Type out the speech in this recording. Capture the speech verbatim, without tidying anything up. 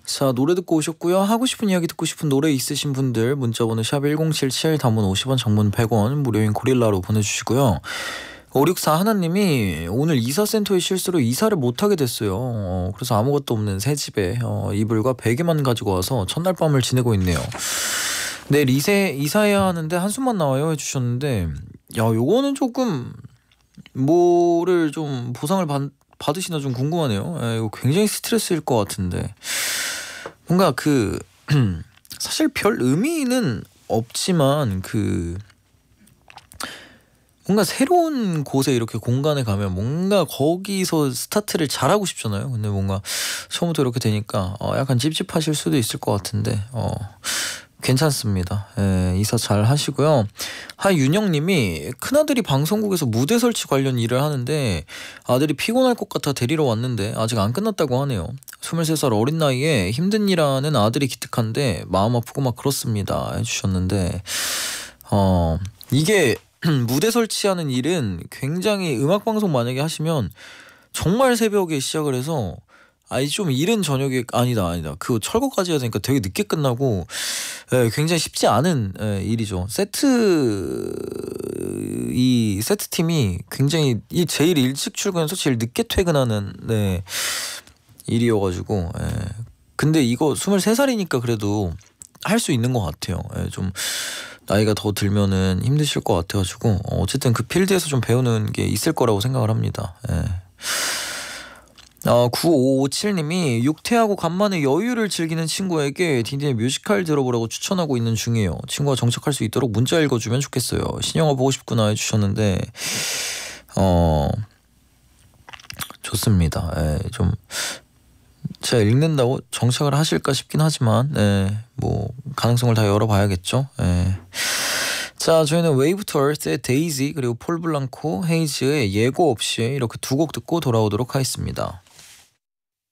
자, 노래 듣고 오셨고요. 하고 싶은 이야기 듣고 싶은 노래 있으신 분들 문자번호 샵 일공칠칠, 단문 오십 원, 장문 백 원, 무료인 고릴라로 보내주시고요. 오육사 하나님이 오늘 이사센터의 실수로 이사를 못하게 됐어요. 어, 그래서 아무것도 없는 새 집에 어, 이불과 베개만 가지고 와서 첫날 밤을 지내고 있네요. 내일 이세, 이사해야 하는데 한숨만 나와요 해주셨는데, 야, 요거는 조금 뭐를 좀 보상을 받, 받으시나 좀 궁금하네요. 에, 이거 굉장히 스트레스일 것 같은데, 뭔가 그 사실 별 의미는 없지만 그 뭔가 새로운 곳에 이렇게 공간에 가면 뭔가 거기서 스타트를 잘하고 싶잖아요. 근데 뭔가 처음부터 이렇게 되니까 어 약간 찝찝하실 수도 있을 것 같은데 어 괜찮습니다. 예, 이사 잘 하시고요. 하윤영님이 큰아들이 방송국에서 무대 설치 관련 일을 하는데 아들이 피곤할 것 같아 데리러 왔는데 아직 안 끝났다고 하네요. 스물세 살 어린 나이에 힘든 일하는 아들이 기특한데 마음 아프고 막 그렇습니다 해주셨는데, 어 이게 무대 설치하는 일은 굉장히 음악방송 만약에 하시면 정말 새벽에 시작을 해서 아니 좀 이른 저녁에 아니다 아니다 그 철거까지 해야 되니까 되게 늦게 끝나고 예, 굉장히 쉽지 않은 예, 일이죠. 세트 이 세트 팀이 굉장히 이 제일 일찍 출근해서 제일 늦게 퇴근하는 네, 일이어가지고 예. 근데 이거 스물세 살이니까 그래도 할 수 있는 것 같아요. 예, 좀 나이가 더 들면은 힘드실 것 같아가지고 어쨌든 그 필드에서 좀 배우는 게 있을 거라고 생각을 합니다. 예. 어, 구오오칠님이 육퇴하고 간만에 여유를 즐기는 친구에게 딘딘의 뮤지컬 들어보라고 추천하고 있는 중이에요. 친구가 정착할 수 있도록 문자 읽어주면 좋겠어요. 신영아 보고 싶구나 해주셨는데 어 좋습니다. 예, 좀 제가 읽는다고 정착을 하실까 싶긴 하지만 예, 뭐 가능성을 다 열어봐야겠죠. 예. 자, 저희는 웨이브 투 얼스의 데이지 그리고 폴 블랑코 헤이즈의 예고 없이 이렇게 두 곡 듣고 돌아오도록 하겠습니다.